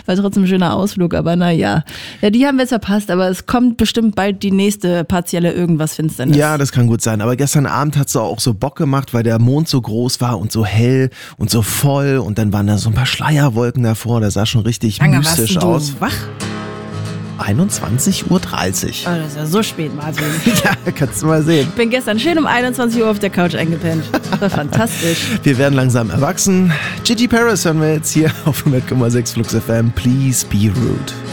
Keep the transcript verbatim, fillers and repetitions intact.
War trotzdem ein schöner Ausflug, aber naja. Ja, die haben wir jetzt verpasst, aber es kommt bestimmt bald die nächste partielle Irgendwas-Finsternis. Ja, das kann gut sein. Aber gestern Abend hat es auch so Bock gemacht, weil der Mond so groß war und so hell und so voll. Und dann waren da so ein paar Schleierwolken davor. Das sah schon richtig Lange mystisch warst du aus. wach? einundzwanzig Uhr dreißig. Oh, das ist ja so spät, Martin. Ja, kannst du mal sehen. Ich bin gestern schön um einundzwanzig Uhr auf der Couch eingepennt. Das war fantastisch. Wir werden langsam erwachsen. Gigi Paris hören wir jetzt hier auf hundert Komma sechs Flux F M. Please be rude.